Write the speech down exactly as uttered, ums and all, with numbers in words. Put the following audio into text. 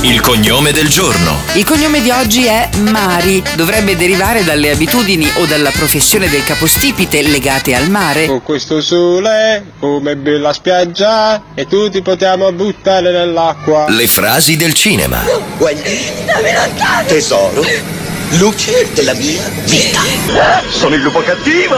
Il cognome del giorno. Il cognome di oggi è Mari. Dovrebbe derivare dalle abitudini o dalla professione del capostipite legate al mare. Con questo sole, come bella spiaggia, e tutti potremo buttare nell'acqua. Le frasi del cinema. Wendy, tesoro, luce della mia vita. Sono il lupo cattivo!